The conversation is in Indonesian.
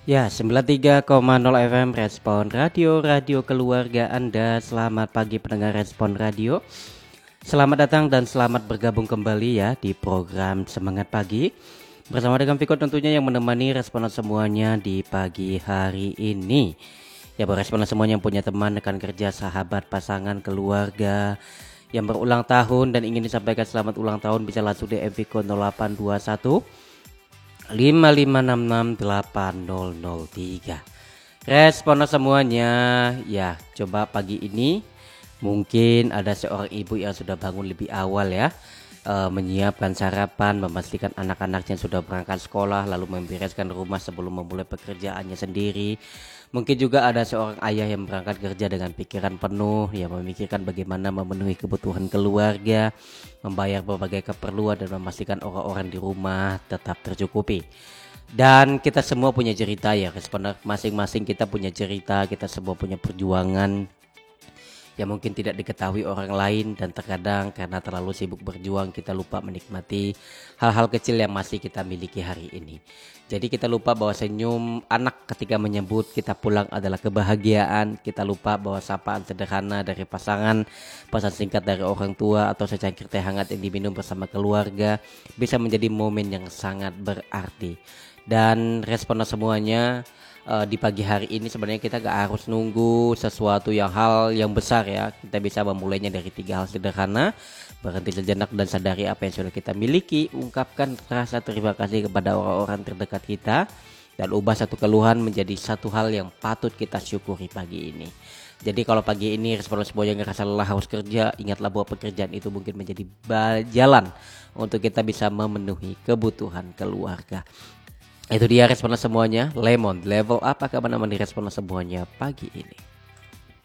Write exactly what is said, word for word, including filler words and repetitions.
Ya, sembilan puluh tiga koma nol F M Respon Radio, radio keluarga Anda. Selamat pagi pendengar Respon Radio. Selamat datang dan selamat bergabung kembali ya di program Semangat Pagi. Bersama dengan Viko tentunya yang menemani responan semuanya di pagi hari ini. Ya, buat responan semuanya yang punya teman, rekan kerja, sahabat, pasangan, keluarga yang berulang tahun dan ingin disampaikan selamat ulang tahun, bisa langsung di M Viko nol delapan dua satu lima lima enam enam delapan nol nol tiga. Responan semuanya, ya coba pagi ini mungkin ada seorang ibu yang sudah bangun lebih awal ya, e, menyiapkan sarapan, memastikan anak-anaknya sudah berangkat sekolah, lalu membereskan rumah sebelum memulai pekerjaannya sendiri. Mungkin juga ada seorang ayah yang berangkat kerja dengan pikiran penuh, yang memikirkan bagaimana memenuhi kebutuhan keluarga, membayar berbagai keperluan dan memastikan orang-orang di rumah tetap tercukupi. Dan kita semua punya cerita ya, responden masing-masing kita punya cerita, kita semua punya perjuangan yang mungkin tidak diketahui orang lain, dan terkadang karena terlalu sibuk berjuang kita lupa menikmati hal-hal kecil yang masih kita miliki hari ini. Jadi kita lupa bahwa senyum anak ketika menyebut kita pulang adalah kebahagiaan. Kita lupa bahwa sapaan sederhana dari pasangan, pesan singkat dari orang tua, atau secangkir teh hangat yang diminum bersama keluarga bisa menjadi momen yang sangat berarti. Dan responan semuanya, Uh, di pagi hari ini sebenarnya kita gak harus nunggu sesuatu yang hal yang besar ya. Kita bisa memulainya dari tiga hal sederhana. Berhenti sejenak dan sadari apa yang sudah kita miliki. Ungkapkan rasa terima kasih kepada orang-orang terdekat kita, dan ubah satu keluhan menjadi satu hal yang patut kita syukuri pagi ini. Jadi kalau pagi ini respon semuanya ngerasa lelah harus kerja, ingatlah bahwa pekerjaan itu mungkin menjadi jalan untuk kita bisa memenuhi kebutuhan keluarga. Itu dia responan semuanya. Lemon Level Up akan menemani responan semuanya pagi ini.